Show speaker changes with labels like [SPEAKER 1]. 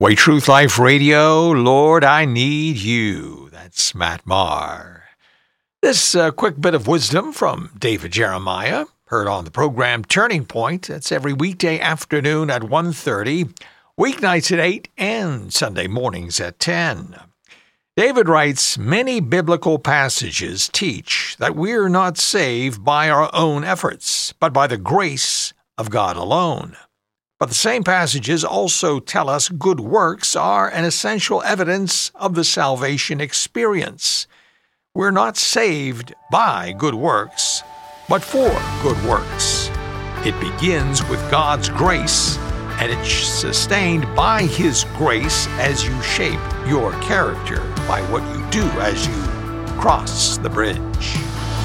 [SPEAKER 1] Way Truth Life Radio, Lord, I Need You. That's Matt Maher. This quick bit of wisdom from David Jeremiah, heard on the program Turning Point. That's every weekday afternoon at 1:30, weeknights at 8, and Sunday mornings at 10. David writes, many biblical passages teach that we're not saved by our own efforts, but by the grace of God alone. But the same passages also tell us good works are an essential evidence of the salvation experience. We're not saved by good works, but for good works. It begins with God's grace, and it's sustained by His grace as you shape your character by what you do as you cross the bridge.